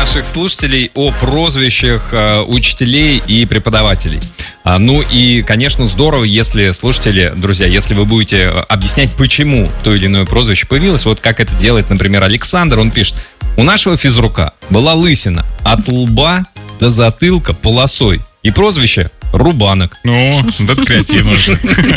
наших слушателей о прозвищах учителей и преподавателей. Ну и, конечно, здорово, если слушатели, друзья, если вы будете объяснять, почему то или иное прозвище появилось. Вот как это делает, например, Александр. Он пишет: у нашего физрука была лысина от лба до затылка полосой. И прозвище Рубанок. Ну, да, это креативно уже.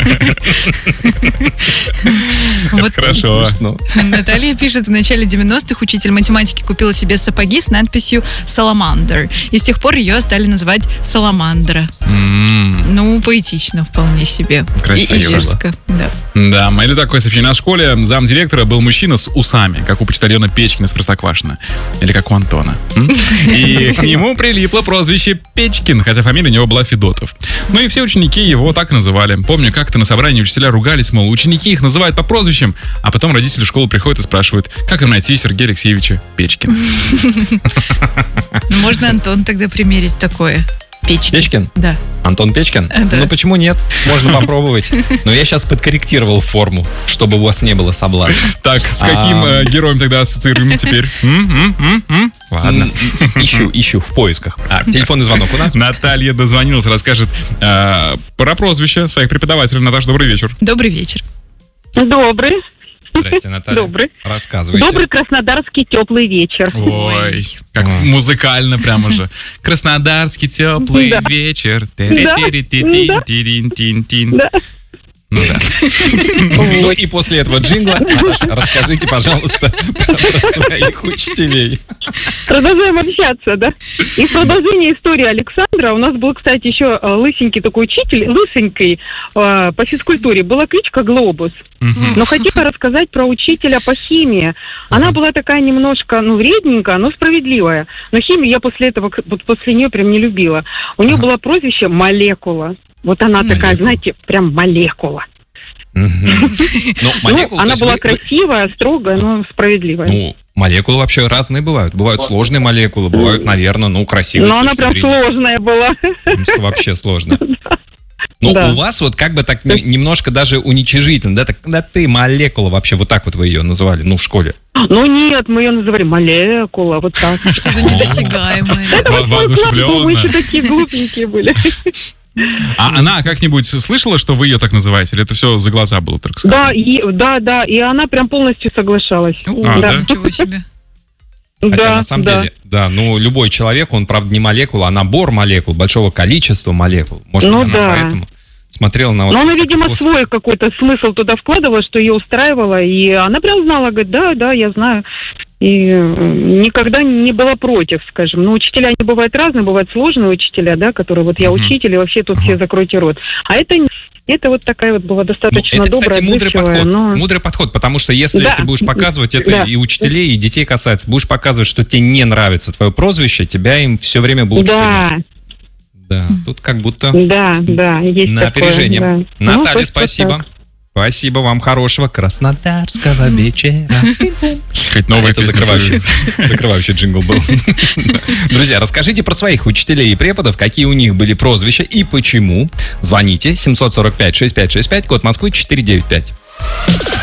Это хорошо. Наталья пишет: в начале 90-х учитель математики купила себе сапоги с надписью «Саламандр». И с тех пор ее стали называть Саламандра. Ну, поэтично вполне себе. Красиво. И дерзко, да. Да, или такое сообщение. На школе замдиректора был мужчина с усами, как у почтальона Печкина с Простоквашино. Или как у Антона. И к нему прилипло прозвище Печкин, хотя фамилия у него была Федотов. Ну и все ученики его так и называли. Помню, как-то на собрании учителя ругались, мол, ученики их называют по прозвищам, а потом родители в школу приходят и спрашивают, как им найти Сергея Алексеевича Печкина. Можно, Антон, тогда примерить такое. Печкин. Печкин? Да. Антон Печкин? Да. Ну почему нет? Можно попробовать. Но я сейчас подкорректировал форму, чтобы у вас не было соблазна. Так, с каким героем тогда ассоциируем теперь? Ладно. Ищу в поисках. Телефонный звонок у нас. Наталья дозвонилась, расскажет про прозвище своих преподавателей. Наташа, добрый вечер. Добрый вечер. Добрый. Здрасте, Наталья. Добрый. Рассказывайте. Добрый краснодарский теплый вечер. Ой, как музыкально прямо же. Краснодарский теплый вечер. Да. Ну да. Ну и после этого джингла, Наташа, расскажите, пожалуйста, про своих учителей. Продолжаем общаться, да? И в продолжение истории Александра у нас был, кстати, еще лысенький такой учитель, лысенький по физкультуре. Была кличка Глобус. Но хотела рассказать про учителя по химии. Она была такая немножко, вредненькая, но справедливая. Но химию я после нее прям не любила. У нее было прозвище Молекула. Вот она такая, знаете, прям молекула. Она была красивая, строгая, но справедливая. Ну, молекулы вообще разные бывают. Бывают сложные молекулы, бывают, наверное, красивые. Но она прям сложная была. Вообще сложная. Но у вас вот как бы так немножко даже уничижительно, да? Да ты молекула вообще, вот так вот вы ее называли, в школе. Ну нет, мы ее называли молекула, вот так. Что-то недосягаемое. Мы еще такие глупенькие были. А она как-нибудь слышала, что вы ее так называете? Или это все за глаза было, так сказать? Да, и она прям полностью соглашалась. Ничего себе. Хотя на самом деле, любой человек, он, правда, не молекула, а набор молекул, большого количества молекул. Может быть, она поэтому смотрела на вас. Но она, видимо, свой какой-то смысл туда вкладывала, что ее устраивало, и она прям знала, говорит, да, я знаю. И никогда не была против, скажем. Но учителя, они бывают разные, бывают сложные учителя, да, которые вот я учитель, и вообще тут все закройте рот. А это вот такая вот была достаточно это, добрая, кстати, мудрый подход, потому что если ты будешь показывать это и учителей, и детей касается, будешь показывать, что тебе не нравится твое прозвище, тебя им все время будут шпынять. Да, тут как будто есть на опережение. Да. Наталья, спасибо. Так. Спасибо вам, хорошего краснодарского вечера. Хоть новый это закрывающий джингл был. Друзья, расскажите про своих учителей и преподов, какие у них были прозвища и почему. Звоните 745-6565, код Москвы 495.